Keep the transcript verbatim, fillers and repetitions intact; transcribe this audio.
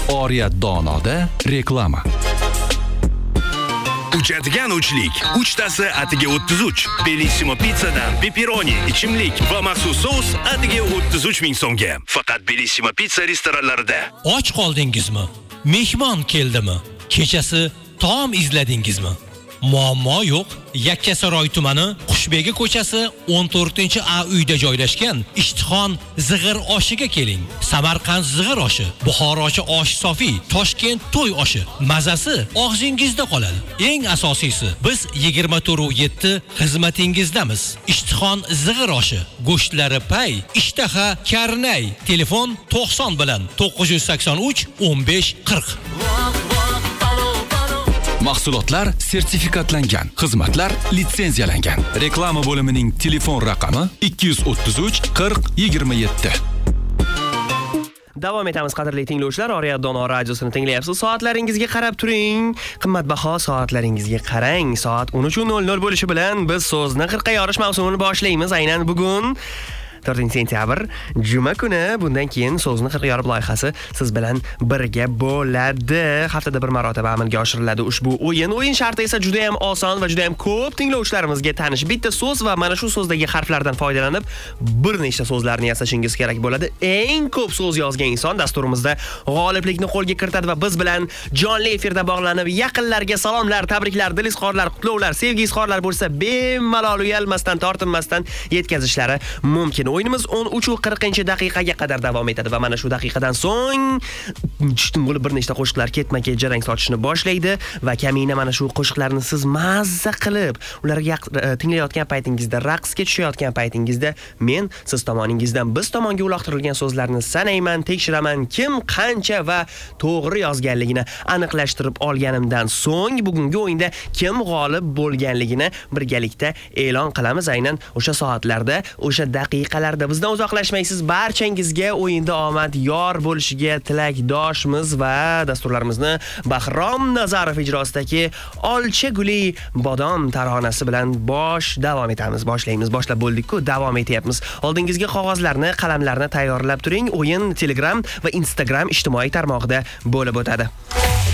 Oriyat Donoda reklama. Uchadigan uchlik. Uchtasi atiga o'ttiz uch. Bellissimo pizzadan pepperoni, ichimlik va maxsus sous atiga o'ttiz uch ming so'mga. Faqat Bellissimo pizza restoranlarida. Och qoldingizmi? Mehmon keldimi? Kechasi taom izladingizmi? Muammo yo'q. Yakkasaroy tumani Qushbegi ko'chasi o'n to'rtinchi A uyda joylashgan Ishtixon zig'ir oshiga keling. Samarqand zig'ir oshi, Buxorochi osh sofi, Toshkent to'y oshi. Mazasi og'zingizda qoladi. Eng asosiysi, biz yigirma to'rt yetti xizmatingizdamiz. Ishtixon zig'ir oshi, go'shtlari pay, ishtaha karnay. Telefon to'qson bilan to'qqiz yuz sakson uch o'n besh qirq. Mahsulotlar sertifikatlangan, xizmatlar litsenziyalangan. Reklama bo'limining telefon raqami ikki yuz o'ttiz uch qirq yigirma yetti. Davom etamiz qadrli tinglovchilar. Oriyat Dono radiosini tinglayapsiz. Soatlaringizga qarab turing. Qimmatbaho soatlaringizga qarang. Soat o'n uch nol nol bo'lishi bilan biz so'zni qirqqa yorish mavsumini boshlaymiz. Aynan bugun to'rtinchi sentyabr juma kuni. Bundan keyin so'zni qirqqa yorib loyihasi siz bilan birga bo'ladi. Haftada bir marotaba amalga oshiriladi ushbu o'yin. O'yin sharti esa juda ham oson va juda ham ko'p. Tinglovchilarimizga tanish bitta so'z va mana shu so'zdagi harflardan foydalanib bir nechta so'zlarni yasashingiz kerak bo'ladi. Eng ko'p so'z yozgan inson dasturimizda g'oliblikni qo'lga kiritadi va biz bilan jonli efirda bog'lanib, yaqinlarga salomlar, tabriklar, dil izhorlar, qutlovlar, sevgi izhorlar bo'lsa bemalol uyalmasdan, tortinmasdan yetkazishlari mumkin. O'yinimiz o'n uch qirqinchi daqiqaga qadar davom etadi va mana shu daqiqadan so'ng bo'lib bir nechta qo'shiqlar ketma-ket jarang sochishni boshlaydi va kamina mana shu qo'shiqlarni siz mazza qilib, ularga tinglayotgan paytingizda, raqsga tushayotgan paytingizda men siz tomoningizdan biz tomonga uloqtirilgan so'zlarni sanayman, tekshiraman, kim qancha va to'g'ri yozganligini aniqlashtirib olganimdan so'ng bugungi o'yinda kim g'olib bo'lganligini birgalikda e'lon qilamiz. Aynan o'sha soatlarda, o'sha daqiqalarda bizdan uzoqlashmaysiz. Barchangizga o'yinda omad yor bo'lishiga tilakdoshmiz va dasturlarimizni Bahrom Nazarov ijrosidagi Olcha guli bodom taronasi bilan bosh davom etamiz. Boshlaymiz. Boshlab bo'ldik-ku, davom etyapmiz. Oldingizga qog'ozlarni, qalamlarni tayyorlab turing. O'yin Telegram va Instagram ijtimoiy tarmog'ida bo'lib o'tadi.